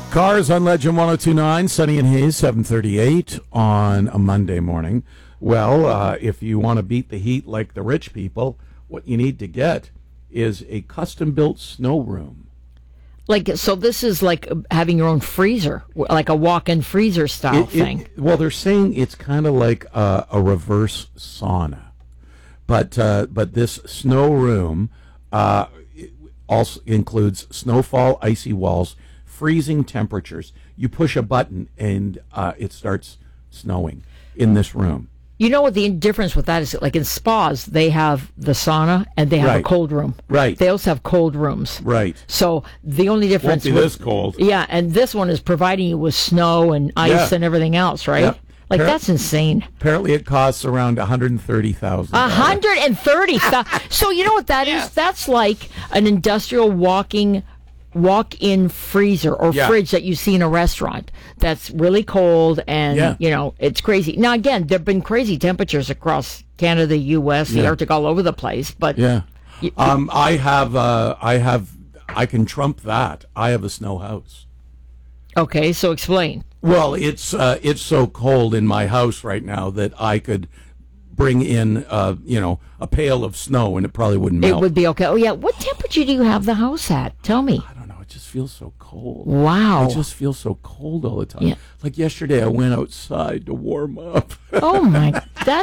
Cars on Legend 1029, Sunny and Hayes, 738 on a Monday morning. Well, if you want to beat the heat like the rich people, what you need to get is a custom-built snow room. So this is like having your own freezer, like a walk-in freezer style thing. Well, they're saying it's kind of like a reverse sauna. But this snow room also includes snowfall, icy walls, freezing temperatures. You push a button and it starts snowing in this room. You know what the difference with that is? Like in spas, they have the sauna and they have a cold room. Right. They also have cold rooms. Right. So the only difference won't be this cold. Yeah, and this one is providing you with snow and ice and everything else, right? Yep. That's insane. Apparently, it costs around $130,000. $130,000. So you know what that is? That's like an industrial walk-in freezer or fridge that you see in a restaurant that's really cold and it's crazy. Now again, there've been crazy temperatures across Canada, the US, the Arctic, all over the place, but I can trump that. I have a snow house. Okay, so explain. Well, it's so cold in my house right now that I could bring in a pail of snow and it probably wouldn't melt. It would be okay. Oh yeah, what temperature do you have the house at? Tell me. I don't know. It just feels so cold. Wow. I just feel so cold all the time. Yeah. Like yesterday, I went outside to warm up. Oh my,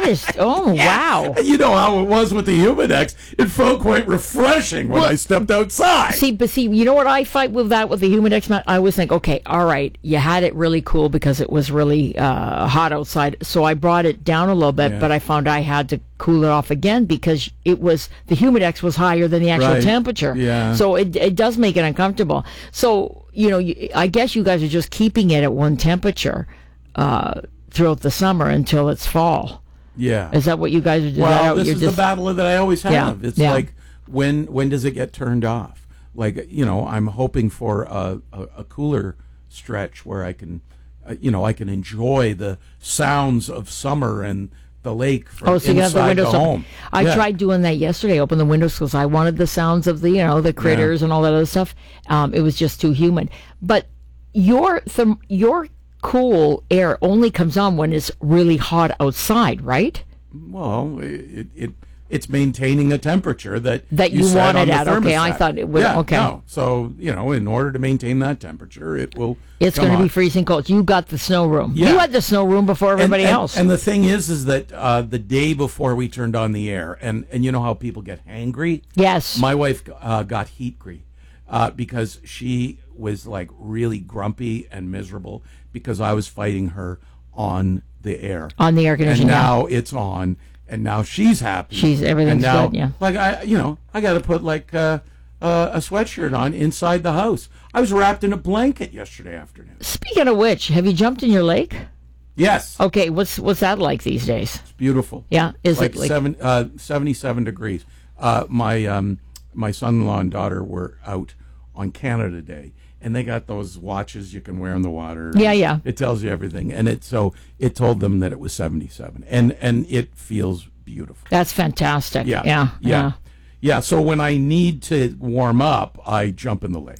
wow. You know how it was with the Humidex. It felt quite refreshing when I stepped outside. See, you know what I fight with that with the Humidex? I always think, okay, all right, you had it really cool because it was really hot outside. So I brought it down a little bit, but I found I had to cool it off again because the Humidex was higher than the actual temperature. Yeah. So it does make it uncomfortable. So, I guess you guys are just keeping it at one temperature throughout the summer until it's fall. Yeah. Is that what you guys are doing? Well, this is the battle that I always have. Yeah. It's like, when does it get turned off? Like, I'm hoping for a cooler stretch where I can, I can enjoy the sounds of summer and the lake from inside the home. I tried doing that yesterday, open the windows because I wanted the sounds of the critters and all that other stuff. It was just too humid. But your cool air only comes on when it's really hot outside, right? Well, it's maintaining a temperature that you set want on it at. the Okay, I thermostat. thought it would. Okay. No. So, in order to maintain that temperature, it will. It's going to be freezing cold. You got the snow room. Yeah. You had the snow room before everybody else. And the thing is that the day before we turned on the air, and you know how people get hangry? Yes. My wife got heatry because she was like really grumpy and miserable because I was fighting her on the air. On the air conditioning. And now it's on. And now she's happy. Everything's good, yeah. Like I got to put like a sweatshirt on inside the house. I was wrapped in a blanket yesterday afternoon. Speaking of which, have you jumped in your lake? Yes. Okay, what's that like these days? It's beautiful. Yeah, is like it like 77 degrees? My son-in-law and daughter were out on Canada Day. And they got those watches you can wear in the water. Yeah. It tells you everything. And it told them that it was 77. And it feels beautiful. That's fantastic. Yeah. So when I need to warm up, I jump in the lake.